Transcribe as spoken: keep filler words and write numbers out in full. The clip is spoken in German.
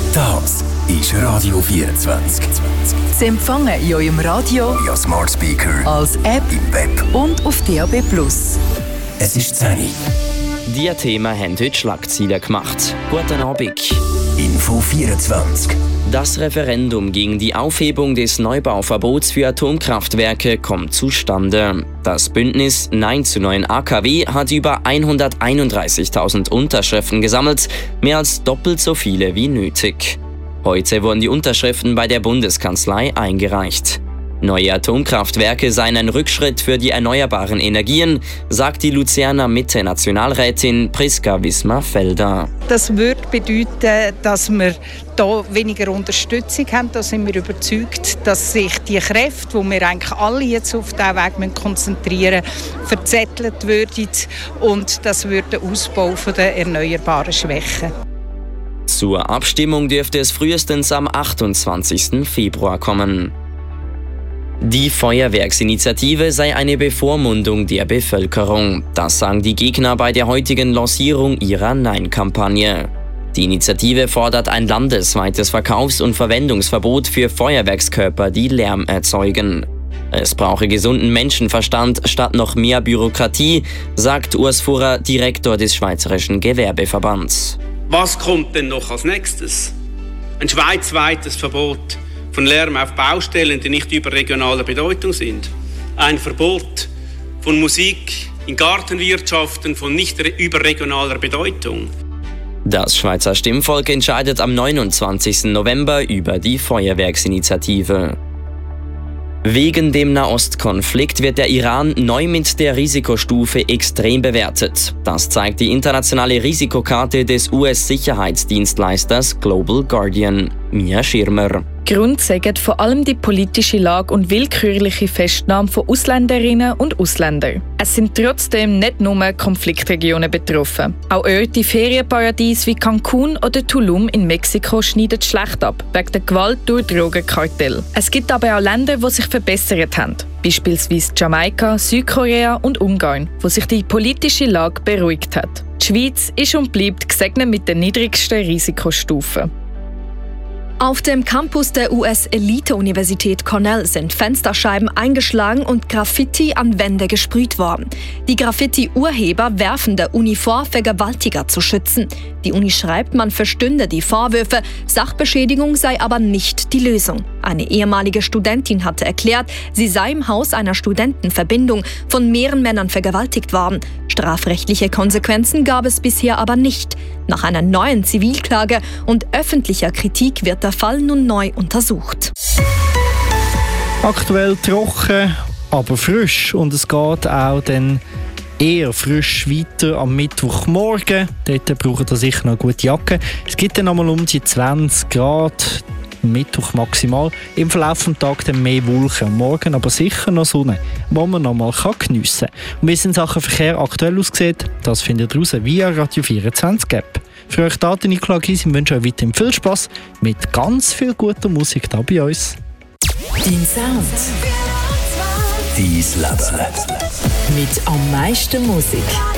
Das ist Radio vierundzwanzig. Sie empfangen in eurem Radio, via Smart Speaker, als App im Web und auf D A B plus. Es ist zehn Uhr. Diese Themen haben heute Schlagzeilen gemacht. Guten Abend. Info vierundzwanzig. Das Referendum gegen die Aufhebung des Neubauverbots für Atomkraftwerke kommt zustande. Das Bündnis Nein zu neuen A K W hat über hunderteinunddreißigtausend Unterschriften gesammelt, mehr als doppelt so viele wie nötig. Heute wurden die Unterschriften bei der Bundeskanzlei eingereicht. Neue Atomkraftwerke seien ein Rückschritt für die erneuerbaren Energien, sagt die Luzerner Mitte-Nationalrätin Priska Wismar-Felder. Das würde bedeuten, dass wir hier weniger Unterstützung haben. Da sind wir überzeugt, dass sich die Kräfte, die wir eigentlich alle jetzt auf diesen Weg konzentrieren müssen, verzettelt würden und das würde den Ausbau der Erneuerbaren schwächen. Zur Abstimmung dürfte es frühestens am achtundzwanzigsten Februar kommen. Die Feuerwerksinitiative sei eine Bevormundung der Bevölkerung. Das sagen die Gegner bei der heutigen Lancierung ihrer Nein-Kampagne. Die Initiative fordert ein landesweites Verkaufs- und Verwendungsverbot für Feuerwerkskörper, die Lärm erzeugen. Es brauche gesunden Menschenverstand statt noch mehr Bürokratie, sagt Urs Furrer, Direktor des Schweizerischen Gewerbeverbands. Was kommt denn noch als nächstes? Ein schweizweites Verbot von Lärm auf Baustellen, die nicht überregionaler Bedeutung sind. Ein Verbot von Musik in Gartenwirtschaften von nicht überregionaler Bedeutung. Das Schweizer Stimmvolk entscheidet am neunundzwanzigsten November über die Feuerwerksinitiative. Wegen dem Nahostkonflikt wird der Iran neu mit der Risikostufe extrem bewertet. Das zeigt die internationale Risikokarte des U S-Sicherheitsdienstleisters Global Guardian. Mia Schirmer. Grund sagen vor allem die politische Lage und willkürliche Festnahme von Ausländerinnen und Ausländern. Es sind trotzdem nicht nur Konfliktregionen betroffen. Auch Orte, Ferienparadiese wie Cancun oder Tulum in Mexiko schneiden schlecht ab, wegen der Gewalt durch Drogenkartelle. Es gibt aber auch Länder, die sich verbessert haben. Beispielsweise Jamaika, Südkorea und Ungarn, wo sich die politische Lage beruhigt hat. Die Schweiz ist und bleibt gesegnet mit der niedrigsten Risikostufe. Auf dem Campus der U S-Elite-Universität Cornell sind Fensterscheiben eingeschlagen und Graffiti an Wände gesprüht worden. Die Graffiti-Urheber werfen der Uni vor, Vergewaltiger zu schützen. Die Uni schreibt, man verstünde die Vorwürfe, Sachbeschädigung sei aber nicht die Lösung. Eine ehemalige Studentin hatte erklärt, sie sei im Haus einer Studentenverbindung von mehreren Männern vergewaltigt worden. Strafrechtliche Konsequenzen gab es bisher aber nicht. Nach einer neuen Zivilklage und öffentlicher Kritik wird der Fall nun neu untersucht. Aktuell trocken, aber frisch und es geht auch dann eher frisch weiter am Mittwochmorgen. Dort braucht ihr sicher noch eine gute Jacke. Es gibt dann nochmal um die zwanzig Grad, Mittwoch maximal. Im Verlauf des Tages dann mehr Wolken. Am Morgen aber sicher noch Sonne, die man noch mal geniessen kann. Und wie es in Sachen Verkehr aktuell aussieht, das findet ihr raus via Radio vierundzwanzig App. Für euch da, Nicola Gysi, wünsche euch weiterhin viel Spass mit ganz viel guter Musik hier bei uns. Dein Sound. Dein Leben. Mit am meisten Musik.